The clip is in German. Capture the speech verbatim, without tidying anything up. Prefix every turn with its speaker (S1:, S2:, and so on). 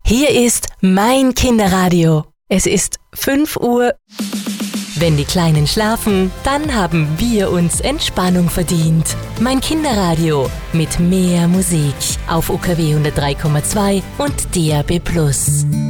S1: Hier ist mein Kinderradio. Es ist fünf Uhr. Wenn die Kleinen schlafen, dann haben wir uns Entspannung verdient. Mein Kinderradio mit mehr Musik auf U K W hundertdrei Komma zwei und D A B Plus.